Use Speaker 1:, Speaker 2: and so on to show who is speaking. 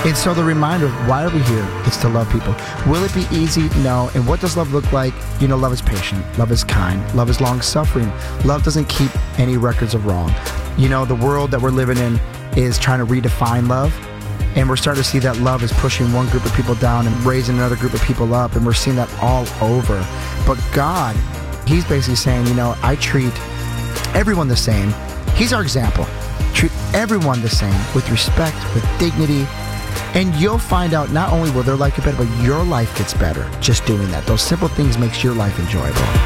Speaker 1: And so the reminder, why are we here? It's to love people. Will it be easy? No. And what does love look like? You know, love is patient. Love is kind. Love is long-suffering. Love doesn't keep any records of wrong. You know, the world that we're living in is trying to redefine love. And we're starting to see that love is pushing one group of people down and raising another group of people up. And we're seeing that all over. But God, he's basically saying, you know, I treat everyone the same. He's our example. Treat everyone the same with respect, with dignity. And you'll find out not only will their life get better, but your life gets better just doing that. Those simple things makes your life enjoyable.